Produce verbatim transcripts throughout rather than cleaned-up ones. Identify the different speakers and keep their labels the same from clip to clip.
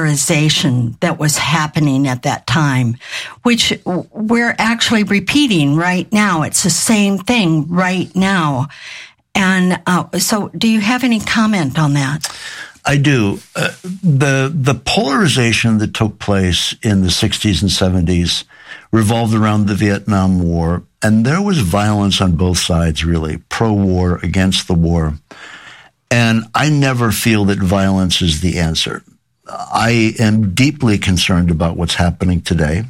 Speaker 1: polarization that was happening at that time, which we're actually repeating right now. It's the same thing right now. And uh, so do you have any comment on that?
Speaker 2: I do. Uh, the the polarization that took place in the sixties and seventies revolved around the Vietnam War, and there was violence on both sides, really, pro-war, against the war. And I never feel that violence is the answer. I am deeply concerned about what's happening today.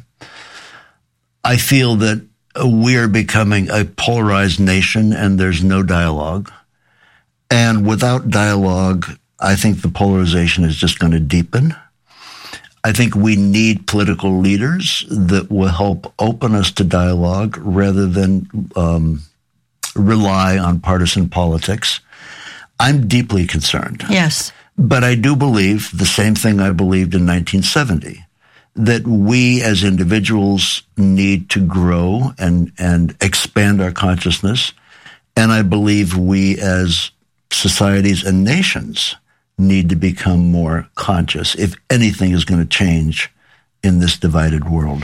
Speaker 2: I feel that we are becoming a polarized nation and there's no dialogue. And without dialogue, I think the polarization is just going to deepen. I think we need political leaders that will help open us to dialogue rather than um, rely on partisan politics. I'm deeply concerned.
Speaker 1: Yes.
Speaker 2: But I do believe the same thing I believed in nineteen seventy, that we as individuals need to grow and, and expand our consciousness. And I believe we as societies and nations need to become more conscious if anything is going to change in this divided world.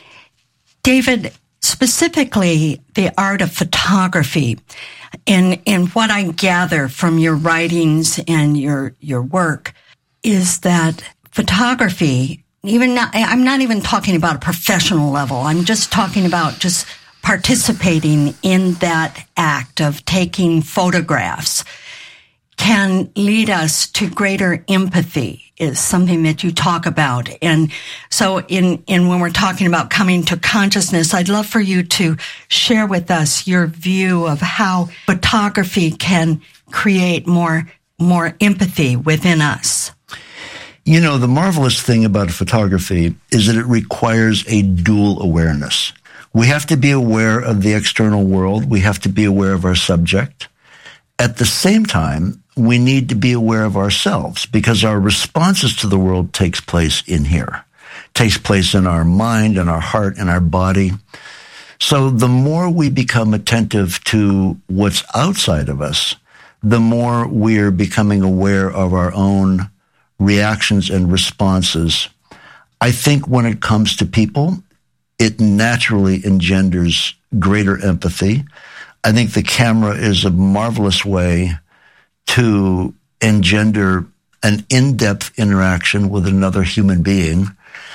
Speaker 1: David, specifically the art of photography, and and what I gather from your writings and your your work is that photography, even not, I'm not even talking about a professional level. I'm just talking about just participating in that act of taking photographs can lead us to greater empathy, is something that you talk about. And so in, in when we're talking about coming to consciousness, I'd love for you to share with us your view of how photography can create more, more empathy within us.
Speaker 2: You know, the marvelous thing about photography is that it requires a dual awareness. We have to be aware of the external world. We have to be aware of our subject. At the same time, we need to be aware of ourselves because our responses to the world takes place in here, takes place in our mind and our heart and our body. So the more we become attentive to what's outside of us, the more we're becoming aware of our own reactions and responses. I think when it comes to people, it naturally engenders greater empathy. I think the camera is a marvelous way to engender an in-depth interaction with another human being.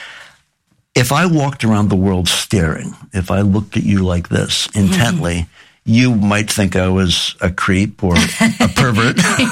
Speaker 2: If I walked around the world staring, if I looked at you like this intently, mm-hmm. you might think I was a creep or a pervert.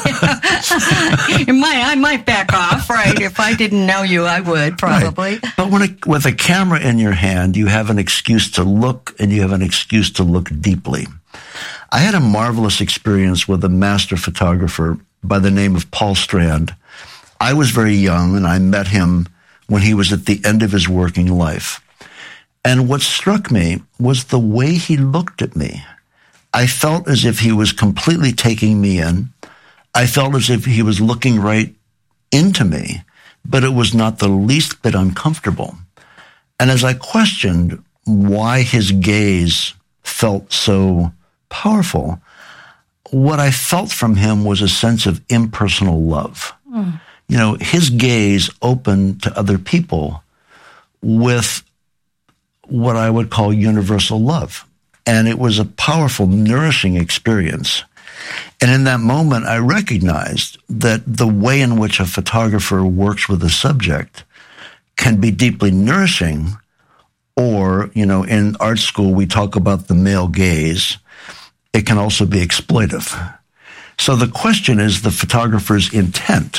Speaker 1: It might, I might back off, right? If I didn't know you, I would probably.
Speaker 2: Right. But when a, with a camera in your hand, you have an excuse to look and you have an excuse to look deeply. I had a marvelous experience with a master photographer by the name of Paul Strand. I was very young, and I met him when he was at the end of his working life. And what struck me was the way he looked at me. I felt as if he was completely taking me in. I felt as if he was looking right into me, but it was not the least bit uncomfortable. And as I questioned why his gaze felt so powerful, what I felt from him was a sense of impersonal love. Mm. You know, his gaze opened to other people with what I would call universal love. And it was a powerful, nourishing experience. And in that moment, I recognized that the way in which a photographer works with a subject can be deeply nourishing, or, you know, in art school, we talk about the male gaze. It can also be exploitive. So the question is the photographer's intent.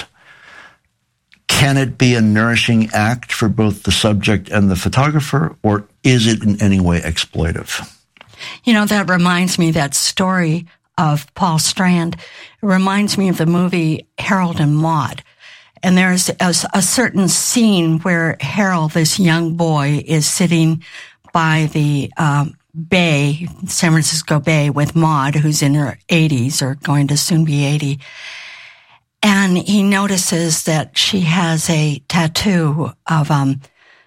Speaker 2: Can it be a nourishing act for both the subject and the photographer, or is it in any way exploitive?
Speaker 1: You know, that reminds me, that story of Paul Strand, it reminds me of the movie Harold and Maude. And there's a, a certain scene where Harold, this young boy, is sitting by the um, bay, San Francisco Bay, with Maude, who's in her eighties or going to soon be eighty. And he notices that she has a tattoo of um,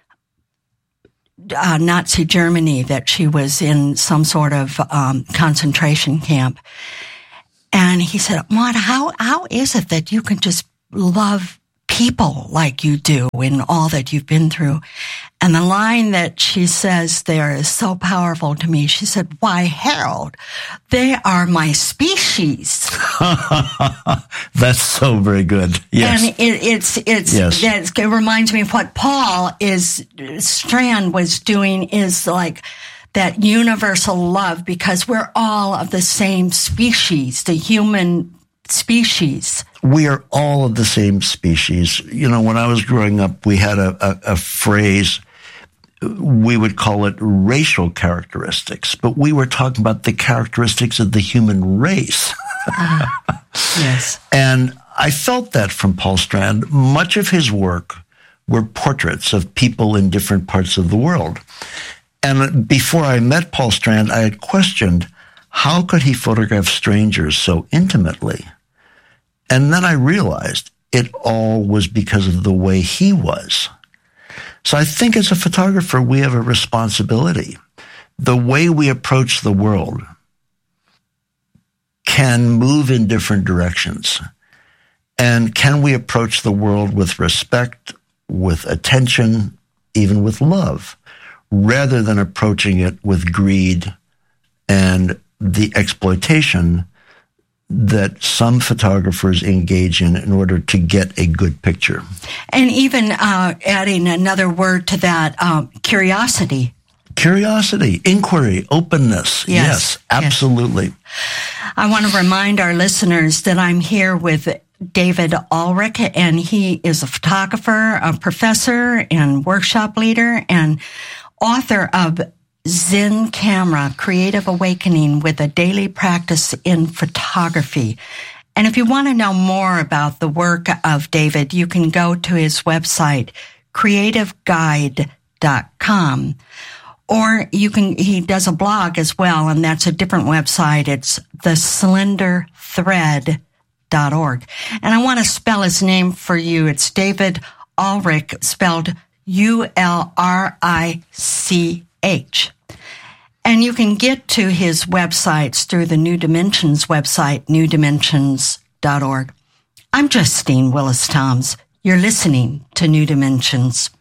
Speaker 1: uh, Nazi Germany, that she was in some sort of um, concentration camp. And he said, Maude, how how is it that you can just love people like you do in all that you've been through. And the line that she says there is so powerful to me. She said, why, Harold, they are my species.
Speaker 2: That's so very good. Yes.
Speaker 1: And it, it's, it's,
Speaker 2: yes.
Speaker 1: That's, it reminds me of what Paul is, Strand was doing is like that universal love, because we're all of the same species, the human species.
Speaker 2: We are all of the same species. You know, when I was growing up, we had a, a, a phrase, we would call it racial characteristics, but we were talking about the characteristics of the human race.
Speaker 1: uh, yes.
Speaker 2: And I felt that from Paul Strand. Much of his work were portraits of people in different parts of the world. And before I met Paul Strand, I had questioned, how could he photograph strangers so intimately? And then I realized it all was because of the way he was. So I think as a photographer, we have a responsibility. The way we approach the world can move in different directions. And can we approach the world with respect, with attention, even with love, rather than approaching it with greed and the exploitation that some photographers engage in in order to get a good picture.
Speaker 1: And even uh, adding another word to that, um, curiosity.
Speaker 2: Curiosity, inquiry, openness.
Speaker 1: Yes,
Speaker 2: yes absolutely.
Speaker 1: Yes. I want to remind our listeners that I'm here with David Ulrich, and he is a photographer, a professor, and workshop leader, and author of Zen Camera, Creative Awakening with a Daily Practice in Photography. And if you want to know more about the work of David, you can go to his website, creative guide dot com. Or you can, he does a blog as well, and that's a different website. It's the slender thread dot org. And I want to spell his name for you. It's David Ulrich, spelled U L R I C H. And you can get to his websites through the New Dimensions website, new dimensions dot org. I'm Justine Willis Toms. You're listening to New Dimensions.